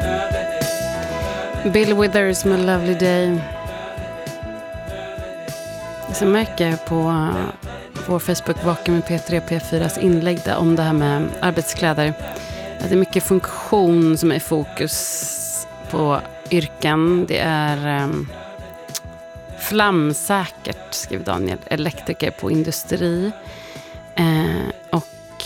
Bill Withers med Lovely Day. Jag märker på vår Facebook Vaken med P3 och P4s inlägg där om det här med arbetskläder. Att det är mycket funktion som är i fokus på yrken. Det är flamsäkert, skriver Daniel, elektriker på industri. Och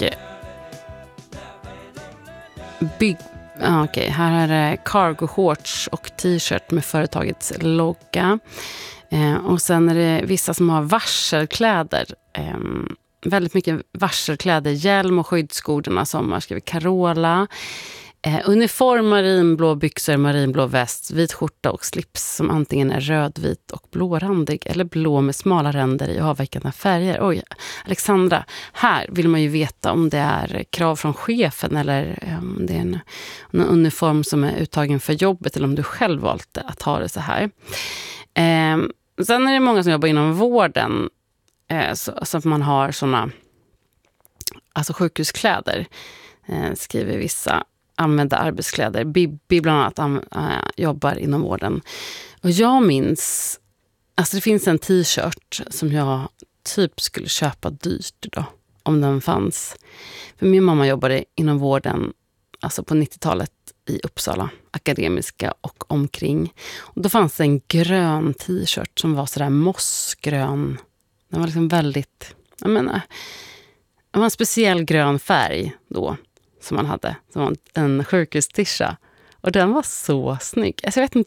okej, här är det cargo shorts och t-shirt med företagets logga. Och sen är det vissa som har varselkläder. Väldigt mycket varselkläder, hjälm och skyddsskor sommar, skriver Carola. Uniform, marinblå byxor, marinblå väst, vit skjorta och slips som antingen är röd, vit och blårandig eller blå med smala ränder i avvikande färger. Oj, Alexandra, här vill man ju veta om det är krav från chefen eller om det är en uniform som är uttagen för jobbet eller om du själv valt att ha det så här. Sen är det många som jobbar inom vården så att man har såna alltså sjukhuskläder, skriver vissa, använda arbetskläder. Bibi bland annat jobbar inom vården. Och jag minns, alltså det finns en t-shirt som jag typ skulle köpa dyrt då, om den fanns. För min mamma jobbade inom vården alltså på 90-talet i Uppsala, akademiska och omkring. Och då fanns det en grön t-shirt som var sådär mossgrön. Den var liksom väldigt, jag menar, det var en speciell grön färg då som man hade. Som var en sjukhustisha. Och den var så snygg. Alltså jag vet inte